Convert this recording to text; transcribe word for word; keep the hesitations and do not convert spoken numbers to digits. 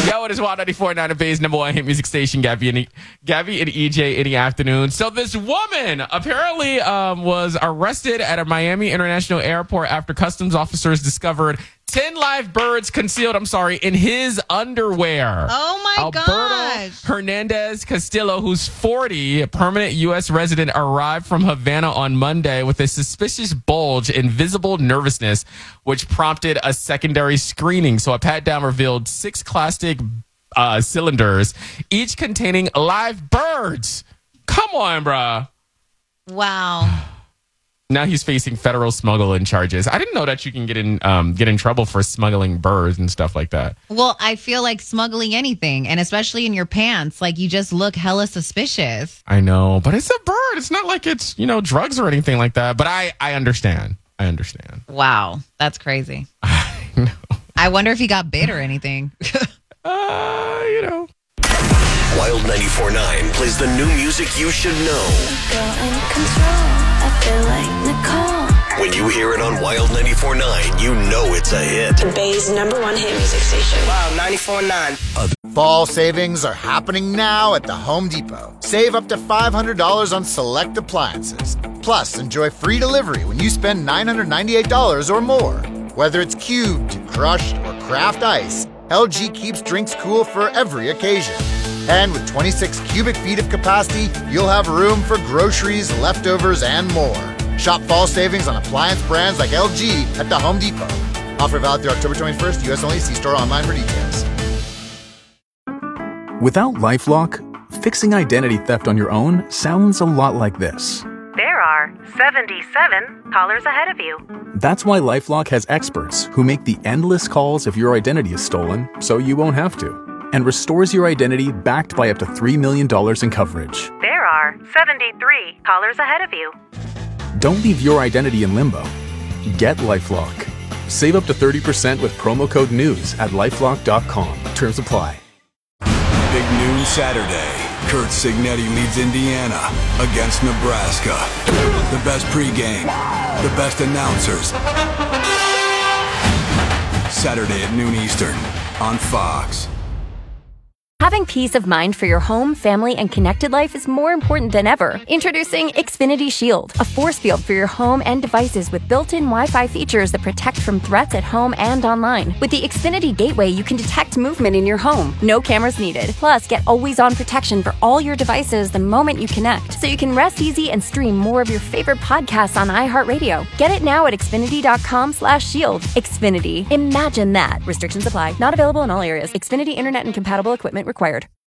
Yo, it is Y ninety-four point nine, the Bay's number one hit music station, Gabby and, e- Gabby and E J in the afternoon. So this woman apparently um, was arrested at a Miami International Airport after customs officers discovered ten live birds concealed, I'm sorry, in his underwear. Oh, my Alberto gosh. Hernandez Castillo, who's forty, a permanent U S resident, arrived from Havana on Monday with a suspicious bulge and visible nervousness, which prompted a secondary screening. So a pat-down revealed six plastic uh, cylinders, each containing live birds. Come on, bruh. Wow. Now he's facing federal smuggling charges. I didn't know that you can get in um, get in trouble for smuggling birds and stuff like that. Well, I feel like smuggling anything, and especially in your pants, like you just look hella suspicious. I know, but it's a bird. It's not like it's, you know, drugs or anything like that. But I, I understand. I understand. Wow. That's crazy. I know. I wonder if he got bit or anything. uh, you know. Wild ninety-four point nine plays the new music you should know. Girl in control. I feel like Nicole. When you hear it on Wild ninety-four point nine, you know it's a hit. The Bay's number one hit music station. Wow, ninety-four point nine. Fall savings are happening now at the Home Depot. Save up to five hundred dollars on select appliances. Plus, enjoy free delivery when you spend nine hundred ninety-eight dollars or more. Whether it's cubed, crushed, or craft ice, L G keeps drinks cool for every occasion. And with twenty-six cubic feet of capacity, you'll have room for groceries, leftovers, and more. Shop fall savings on appliance brands like L G at the Home Depot. Offer valid through October twenty-first, U S only. See store online for details. Without LifeLock, fixing identity theft on your own sounds a lot like this. There are seventy-seven callers ahead of you. That's why LifeLock has experts who make the endless calls if your identity is stolen, so you won't have to, and restores your identity backed by up to three million dollars in coverage. There are seventy-three callers ahead of you. Don't leave your identity in limbo. Get LifeLock. Save up to thirty percent with promo code NEWS at lifelock dot com. Terms apply. Big noon Saturday. Kurt Signetti leads Indiana against Nebraska. The best pregame, the best announcers. Saturday at noon Eastern on Fox. Having peace of mind for your home, family, and connected life is more important than ever. Introducing Xfinity Shield, a force field for your home and devices with built-in Wi-Fi features that protect from threats at home and online. With the Xfinity Gateway, you can detect movement in your home. No cameras needed. Plus, get always-on protection for all your devices the moment you connect, so you can rest easy and stream more of your favorite podcasts on iHeartRadio. Get it now at Xfinity.com slash shield. Xfinity. Imagine that. Restrictions apply. Not available in all areas. Xfinity Internet and compatible equipment required.